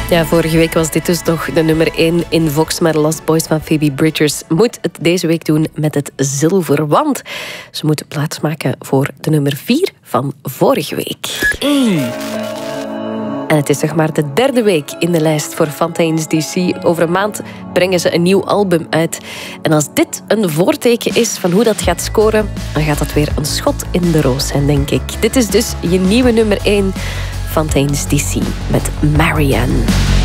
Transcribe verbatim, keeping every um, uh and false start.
Ja, vorige week was dit dus nog de nummer één in Vox, maar Lost Boys van Phoebe Bridgers moet het deze week doen met het zilver, want ze moeten plaatsmaken voor de nummer vier van vorige week. één. En het is zeg maar de derde week in de lijst voor Fontaine's D C. Over een maand brengen ze een nieuw album uit. En als dit een voorteken is van hoe dat gaat scoren, dan gaat dat weer een schot in de roos zijn, denk ik. Dit is dus je nieuwe nummer één, Fontaine's D C met Marianne.